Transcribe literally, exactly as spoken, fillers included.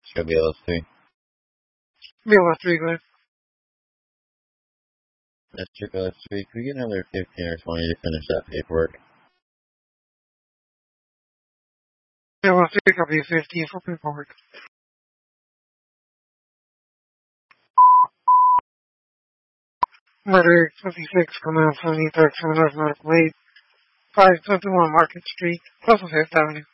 Should be able to. Be able to, go ahead. Mister Gillespie, could we get another fifteen or twenty to finish that paperwork? Be able to, I'll be fifteen for paperwork. Murder fifty-six, Command seventy, third, Seminole, Medical Aid, five twenty-one Market Street, Russell Fifth Avenue.